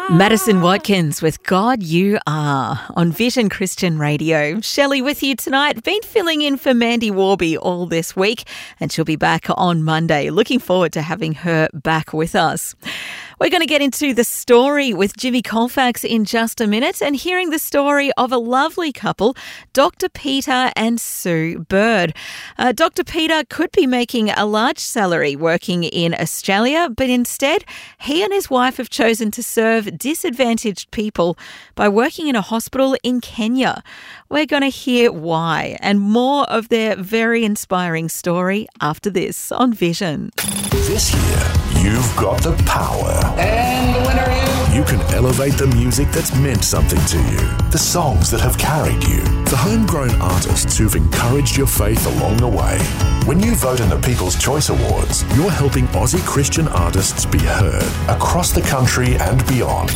Madison Watkins with God You Are on Vision Christian Radio. Shelley with you tonight. Been filling in for Mandy Warby all this week and she'll be back on Monday. Looking forward to having her back with us. We're going to get into the story with Jimmy Colfax in just a minute and hearing the story of a lovely couple, Dr. Peter and Sue Bird. Dr. Peter could be making a large salary working in Australia, but instead he and his wife have chosen to serve disadvantaged people by working in a hospital in Kenya. We're going to hear why and more of their very inspiring story after this on Vision. This year, you've got the power. And the winner is... You can elevate the music that's meant something to you, the songs that have carried you, the homegrown artists who've encouraged your faith along the way. When you vote in the People's Choice Awards, you're helping Aussie Christian artists be heard across the country and beyond.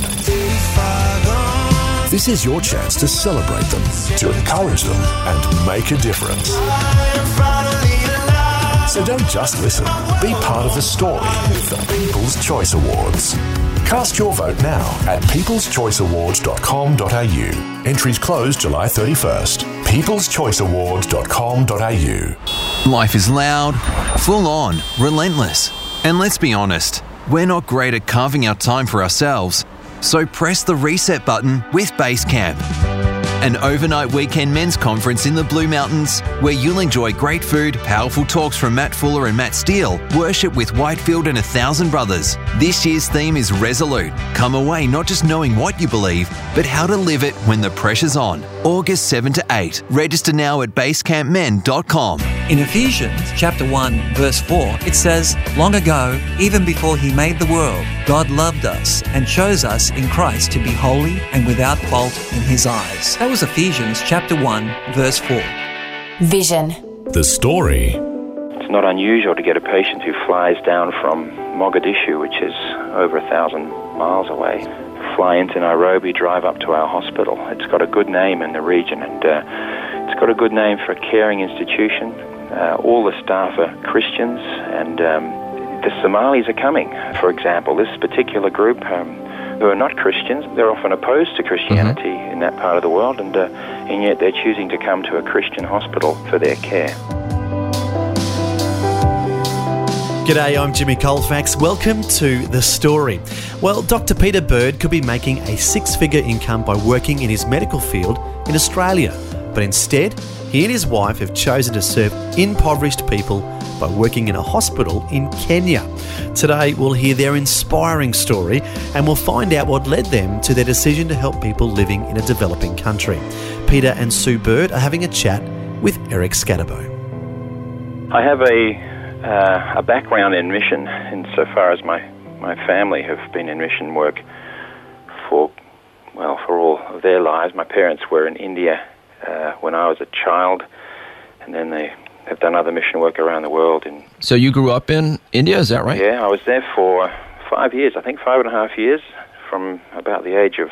This is your chance to celebrate them, to encourage them, and make a difference. So don't just listen, be part of the story with the People's Choice Awards. Cast your vote now at peopleschoiceawards.com.au. Entries close July 31st. peopleschoiceawards.com.au. Life is loud, full on, relentless. And let's be honest, we're not great at carving out time for ourselves. So press the reset button with Basecamp, an overnight weekend men's conference in the Blue Mountains where you'll enjoy great food, powerful talks from Matt Fuller and Matt Steele, worship with Whitefield and 1,000 Brothers. This year's theme is Resolute. Come away not just knowing what you believe, but how to live it when the pressure's on. August 7 to 8. Register now at basecampmen.com. In Ephesians chapter 1, verse 4, it says, "Long ago, even before he made the world, God loved us and chose us in Christ to be holy and without fault in his eyes." That was Ephesians chapter 1, verse 4. Vision. The story. It's not unusual to get a patient who flies down from Mogadishu, which is over 1,000 miles away, fly into Nairobi, drive up to our hospital. It's got a good name in the region, and it's got a good name for a caring institution. All the staff are Christians, and the Somalis are coming, for example. This particular group who are not Christians, they're often opposed to Christianity in that part of the world, and yet they're choosing to come to a Christian hospital for their care. G'day, I'm Jimmy Colfax. Welcome to The Story. Well, Dr. Peter Bird could be making a six-figure income by working in his medical field in Australia, but instead, he and his wife have chosen to serve impoverished people by working in a hospital in Kenya. Today, we'll hear their inspiring story and we'll find out what led them to their decision to help people living in a developing country. Peter and Sue Bird are having a chat with Eric Scatterbo. I have a background in mission insofar as my family have been in mission work for all of their lives. My parents were in India when I was a child, and then they have done other mission work around the world. So you grew up in India, is that right? Yeah, I was there for 5 years, I think 5.5 years, from about the age of,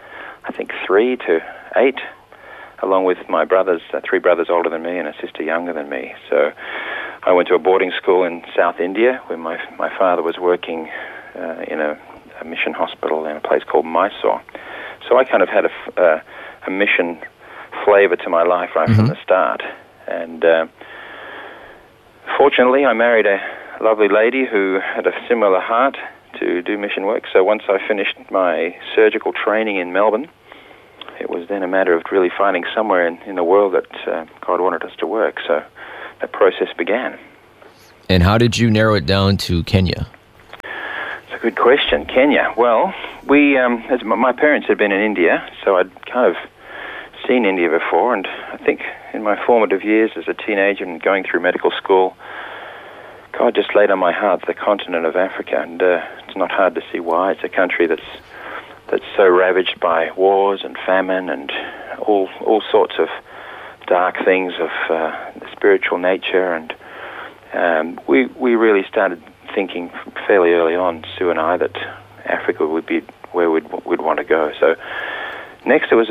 3 to 8, along with my brothers, 3 brothers older than me and a sister younger than me. So I went to a boarding school in South India where my father was working in a mission hospital in a place called Mysore. So I kind of had a mission flavor to my life right from the start. And fortunately, I married a lovely lady who had a similar heart to do mission work. So once I finished my surgical training in Melbourne, it was then a matter of really finding somewhere in the world that God wanted us to work. So that process began. And how did you narrow it down to Kenya? It's a good question. Kenya. Well, as my parents had been in India, so I'd kind of seen India before, and I think in my formative years as a teenager and going through medical school, God just laid on my heart the continent of Africa, and it's not hard to see why. It's a country that's so ravaged by wars and famine and all sorts of dark things of the spiritual nature, and we really started thinking fairly early on, Sue and I, that Africa would be where we'd want to go. So next we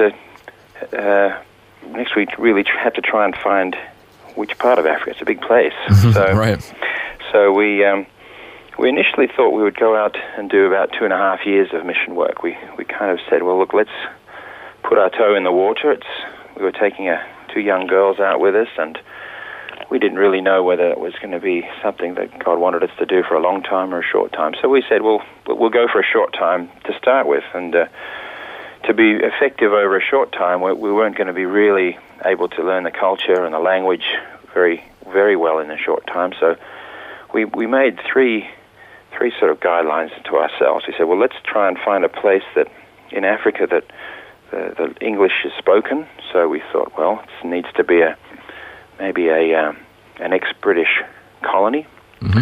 really had to try and find which part of Africa. It's a big place. Right. So we we initially thought we would go out and do about 2.5 years of mission work. We kind of said, well, look, let's put our toe in the water. We were taking 2 young girls out with us, and we didn't really know whether it was going to be something that God wanted us to do for a long time or a short time. So we said, well, we'll go for a short time to start with. And to be effective over a short time, we weren't going to be really able to learn the culture and the language very, very well in a short time. So we made three sort of guidelines to ourselves. We said, well, let's try and find a place that in Africa that the English is spoken. So we thought, well, it needs to be maybe an ex-British colony. Mm-hmm.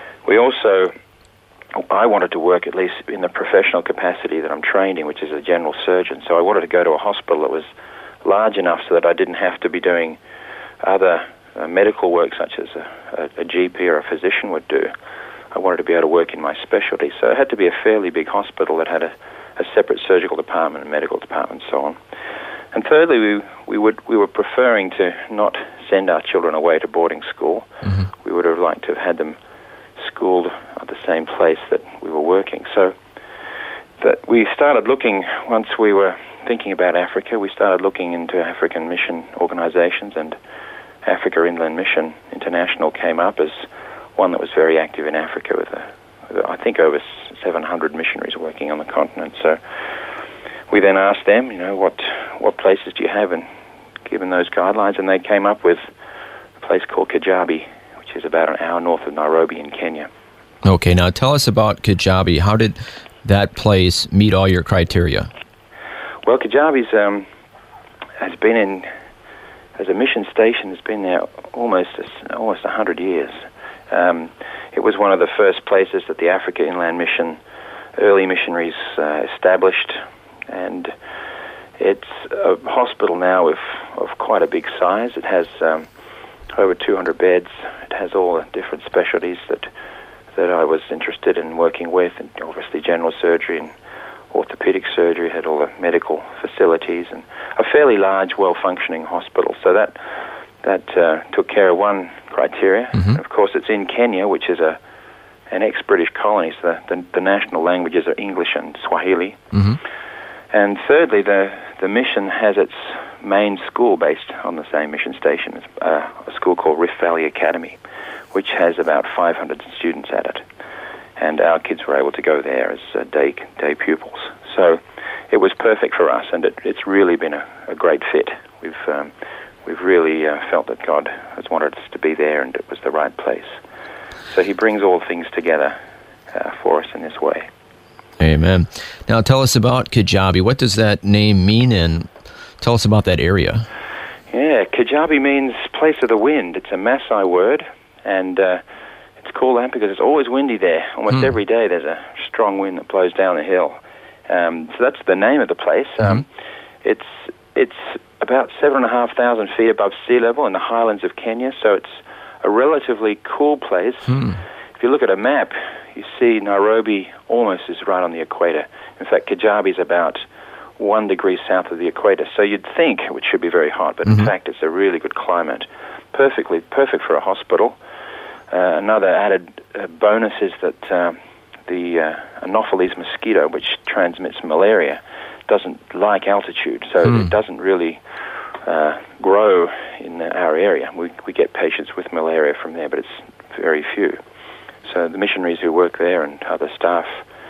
I wanted to work at least in the professional capacity that I'm trained in, which is a general surgeon. So I wanted to go to a hospital that was large enough so that I didn't have to be doing other medical work such as a GP or a physician would do. I wanted to be able to work in my specialty. So it had to be a fairly big hospital that had a separate surgical department and medical department and so on. And thirdly, we were preferring to not send our children away to boarding school. Mm-hmm. We would have liked to have had them schooled at the same place that we were working. So that we started looking, once we were thinking about Africa, we started looking into African mission organizations, and Africa Inland Mission International came up as one that was very active in Africa with I think over 700 missionaries working on the continent. So we then asked them, what places do you have, and given those guidelines, and they came up with a place called Kijabi, which is about an hour north of Nairobi in Kenya. Okay, now tell us about Kijabi. How did that place meet all your criteria? Well, Kijabi's has been in, as a mission station, has been there almost 100 years. It was one of the first places that the Africa Inland Mission early missionaries established, and it's a hospital now of quite a big size. It has over 200 beds. It has all the different specialties that I was interested in working with, and obviously general surgery and orthopedic surgery. Had all the medical facilities and a fairly large, well-functioning hospital. So that took care of one criteria. Mm-hmm. Of course, it's in Kenya, which is an ex-British colony, so the national languages are English and Swahili. Mm-hmm. And thirdly, the mission has its main school based on the same mission station. It's a school called Rift Valley Academy, which has about 500 students at it. And our kids were able to go there as day pupils. So it was perfect for us, and it's really been a great fit. We've really felt that God has wanted us to be there, and it was the right place. So he brings all things together for us in this way. Amen. Now tell us about Kijabi. What does that name mean, and tell us about that area? Yeah, Kijabi means place of the wind. It's a Maasai word, and it's called that because it's always windy there. Almost every day there's a strong wind that blows down the hill. So that's the name of the place. It's about 7,500 feet above sea level in the highlands of Kenya, so it's a relatively cool place. If you look at a map, you see Nairobi almost is right on the equator. In fact, Kijabi is about 1 degree south of the equator, so you'd think it should be very hot, but in fact it's a really good climate. Perfect for a hospital. Another added bonus is that the Anopheles mosquito, which transmits malaria, doesn't like altitude, so it doesn't really grow in our area. We get patients with malaria from there, but it's very few. So the missionaries who work there and other staff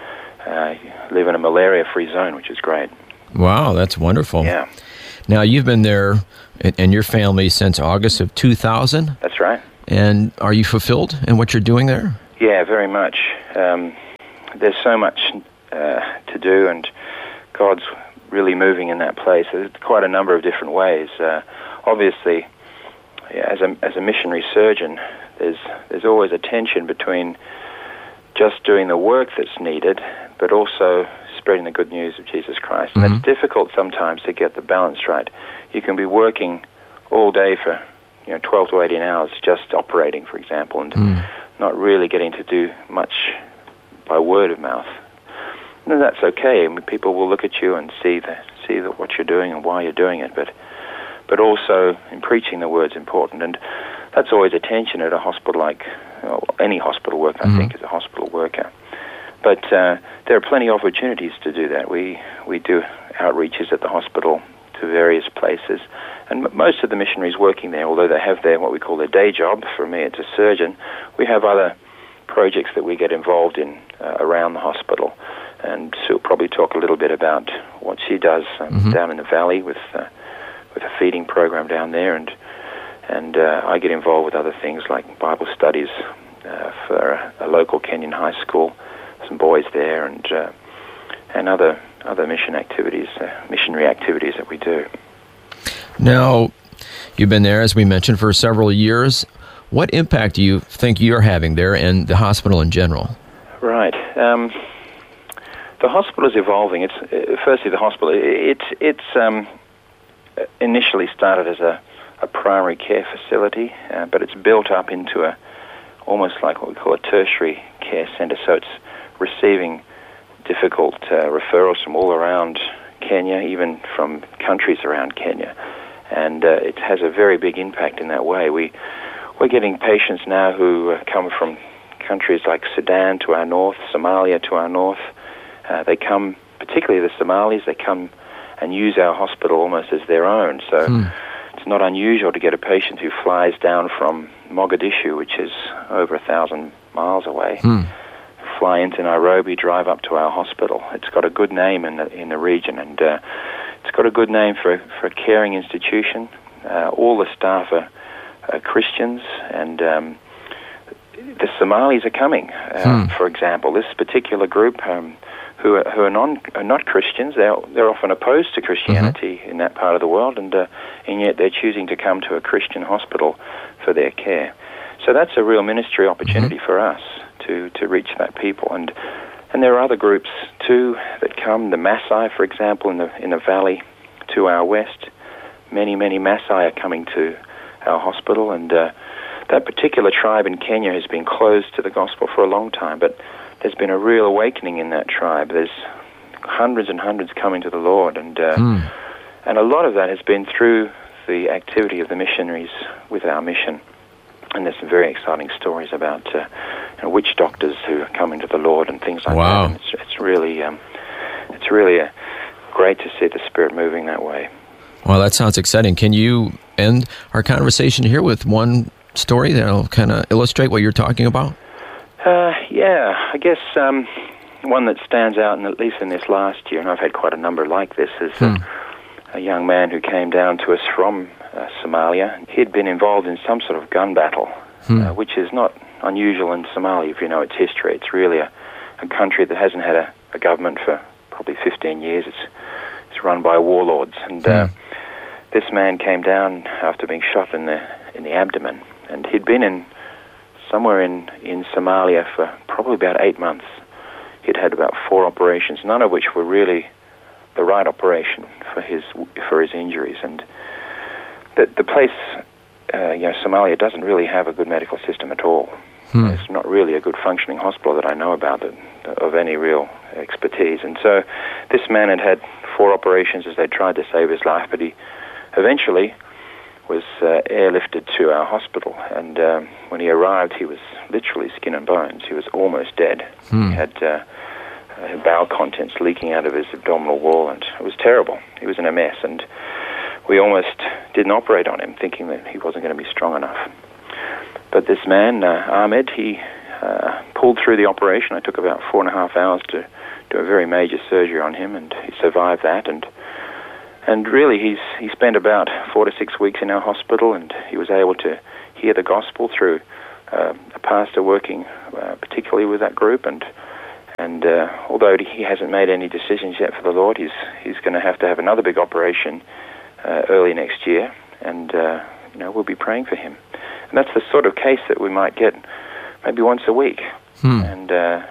live in a malaria-free zone, which is great. Wow, that's wonderful. Yeah. Now, you've been there and your family since August of 2000. That's right. And are you fulfilled in what you're doing there? Yeah, very much. There's so much to do, and God's really moving in that place. There's quite a number of different ways. Obviously, as a missionary surgeon, there's always a tension between just doing the work that's needed, but also spreading the good news of Jesus Christ. And it's difficult sometimes to get the balance right. You can be working all day for 12 to 18 hours just operating, for example, and not really getting to do much by word of mouth. And that's okay. I mean, people will look at you and see what you're doing and why you're doing it, but also in preaching the word's important. And that's always a tension at a hospital like any hospital worker, I think, is a hospital worker. But there are plenty of opportunities to do that. We do outreaches at the hospital to various places, and most of the missionaries working there, although they have what we call their day job, for me it's a surgeon, we have other projects that we get involved in around the hospital. And Sue will probably talk a little bit about what she does down in the valley with a feeding program down there, and I get involved with other things like Bible studies for a local Kenyan high school, some boys there, and other missionary activities that we do. Now, you've been there, as we mentioned, for several years. What impact do you think you're having there and the hospital in general? Right. The hospital is evolving. Firstly, the hospital. It's initially started as a primary care facility, but it's built up into almost like what we call a tertiary care centre. So it's receiving difficult referrals from all around Kenya, even from countries around Kenya, and it has a very big impact in that way. We're getting patients now who come from countries like Sudan to our north, Somalia to our north. They come, particularly the Somalis, they come and use our hospital almost as their own. So it's not unusual to get a patient who flies down from Mogadishu, which is over 1,000 miles away, fly into Nairobi, drive up to our hospital. It's got a good name in the region, and it's got a good name for a caring institution. All the staff are Christians, and the Somalis are coming. For example, this particular group who are not Christians, they're often opposed to Christianity in that part of the world, and yet they're choosing to come to a Christian hospital for their care. So that's a real ministry opportunity for us to reach that people, and there are other groups too that come. The Maasai, for example, in the valley to our west, many Maasai are coming to our hospital, and that particular tribe in Kenya has been closed to the gospel for a long time, but there's been a real awakening in that tribe. There's hundreds and hundreds coming to the Lord, and a lot of that has been through the activity of the missionaries with our mission. And there's some very exciting stories about witch doctors who are coming to the Lord and things like that. And it's really great to see the Spirit moving that way. Well, that sounds exciting. Can you end our conversation here with one story that will kind of illustrate what you're talking about? Yeah, I guess one that stands out, and at least in this last year, and I've had quite a number like this, is a young man who came down to us from Somalia. He'd been involved in some sort of gun battle, which is not unusual in Somalia if you know its history. It's really a country that hasn't had a government for probably 15 years. It's run by warlords, and this man came down after being shot in the abdomen, and he'd been somewhere in Somalia for probably about 8 months. He'd had about 4 operations, none of which were really the right operation for his injuries, and the place, Somalia doesn't really have a good medical system at all. It's not really a good functioning hospital that I know about of any real expertise. And so this man had 4 operations as they tried to save his life, but he eventually was airlifted to our hospital. And when he arrived, he was literally skin and bones. He was almost dead. He had bowel contents leaking out of his abdominal wall, and it was terrible. He was in a mess, and we almost didn't operate on him, thinking that he wasn't going to be strong enough. But this man, Ahmed, he pulled through the operation. It took about 4.5 hours to do a very major surgery on him, and he survived that. And really, he spent about 4 to 6 weeks in our hospital, and he was able to hear the gospel through a pastor working particularly with that group. And although he hasn't made any decisions yet for the Lord, he's going to have another big operation early next year, and we'll be praying for him. And that's the sort of case that we might get maybe once a week. And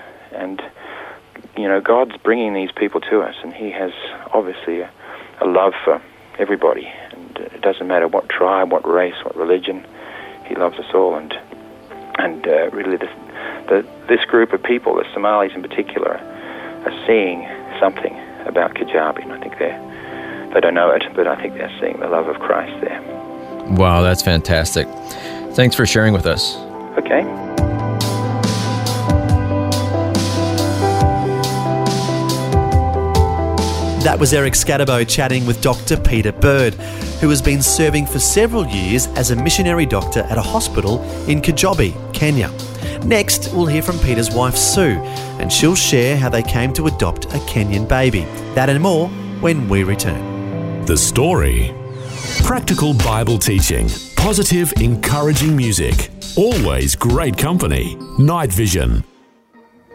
God's bringing these people to us, and He has obviously a love for everybody, and it doesn't matter what tribe, what race, what religion. He loves us all, and really this group of people, the Somalis in particular, are seeing something about Kajabi, and I think they don't know it, but I think they're seeing the love of Christ there. Wow, that's fantastic. Thanks for sharing with us. Okay. That was Eric Scatterbo chatting with Dr. Peter Bird, who has been serving for several years as a missionary doctor at a hospital in Kajobi, Kenya. Next, we'll hear from Peter's wife Sue, and she'll share how they came to adopt a Kenyan baby. That and more when we return. The Story. Practical Bible teaching, positive, encouraging music, always great company. Night Vision.